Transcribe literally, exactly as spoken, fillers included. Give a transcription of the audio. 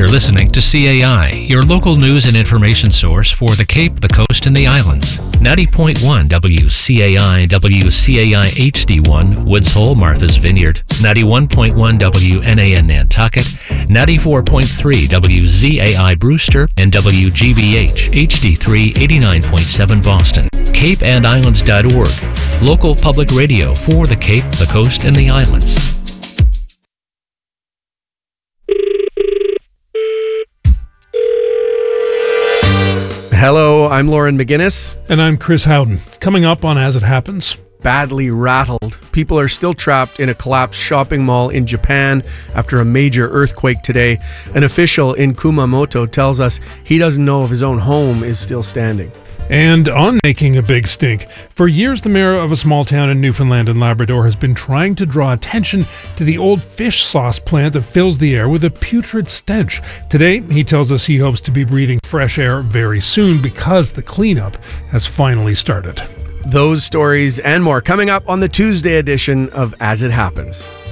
You're listening to C A I, your local news and information source for the Cape, the Coast, and the Islands. ninety point one W C A I, W C A I H D one, Woods Hole, Martha's Vineyard. ninety-one point one W N A N Nantucket. ninety-four point three W Z A I Brewster. And W G B H H D three eighty-nine point seven Boston. cape and islands dot org. Local public radio for the Cape, the Coast, and the Islands. Hello, I'm Lauren McGuinness. And I'm Chris Howden. Coming up on As It Happens. Badly rattled. People are still trapped in a collapsed shopping mall in Japan after a major earthquake today. An official in Kumamoto tells us he doesn't know if his own home is still standing. And on making a big stink. For years, the mayor of a small town in Newfoundland and Labrador has been trying to draw attention to the old fish sauce plant that fills the air with a putrid stench. Today, he tells us he hopes to be breathing fresh air very soon because the cleanup has finally started. Those stories and more coming up on the Tuesday edition of As It Happens.